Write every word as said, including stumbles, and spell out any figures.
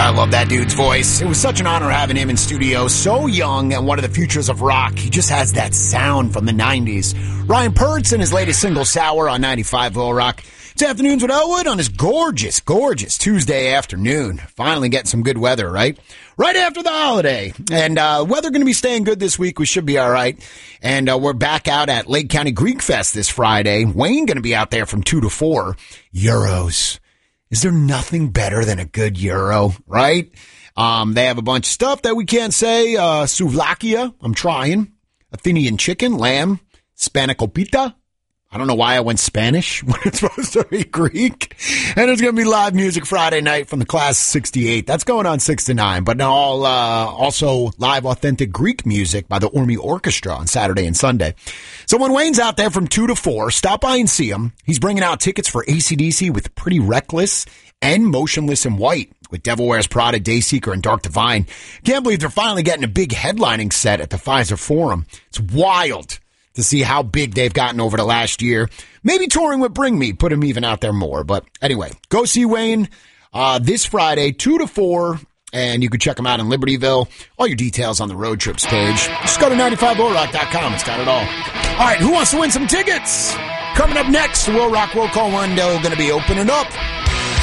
I love that dude's voice. It was such an honor having him in studio. So young and one of the futures of rock. He just has that sound from the nineties. Ryan Pertz and his latest single, Sour, on ninety-five Will Rock. It's Afternoons with Elwood on this gorgeous, gorgeous Tuesday afternoon. Finally getting some good weather, right? Right after the holiday. And uh, weather going to be staying good this week. We should be all right. And uh, we're back out at Lake County Greek Fest this Friday. Wayne going to be out there from two to four. Euros. Is there nothing better than a good Euro, right? Um, they have a bunch of stuff that we can't say. Uh, Souvlakia, I'm trying. Athenian chicken, lamb, spanakopita. I don't know why I went Spanish when it's supposed to be Greek. And there's going to be live music Friday night from the class of sixty-eight. That's going on six to nine. But now all, uh, also live authentic Greek music by the Ormy Orchestra on Saturday and Sunday. So when Wayne's out there from two to four, stop by and see him. He's bringing out tickets for A C D C with Pretty Reckless and Motionless in White with Devil Wears Prada, Dayseeker, and Dark Divine. Can't believe they're finally getting a big headlining set at the Pfizer Forum. It's wild to see how big they've gotten over the last year. Maybe touring with Bring Me put him even out there more. But anyway, go see Wayne uh, this Friday, two to four, and you can check him out in Libertyville. All your details on the road trips page. Just go to ninety-five will rock dot com. It's got it all. All right, who wants to win some tickets? Coming up next, the Will Rock Will Call window going to be opening up.